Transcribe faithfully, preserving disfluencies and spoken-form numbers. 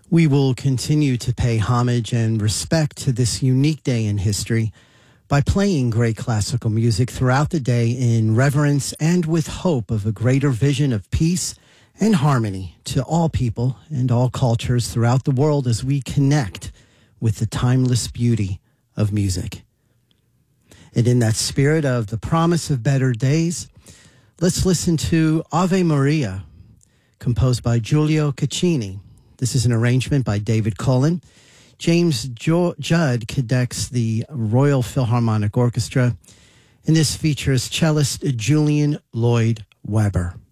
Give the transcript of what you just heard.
We will continue to pay homage and respect to this unique day in history by playing great classical music throughout the day in reverence and with hope of a greater vision of peace and harmony to all people and all cultures throughout the world as we connect with the timeless beauty of music. And in that spirit of the promise of better days, let's listen to Ave Maria, composed by Giulio Caccini. This is an arrangement by David Cullen. James jo- Judd conducts the Royal Philharmonic Orchestra, and this features cellist Julian Lloyd Webber.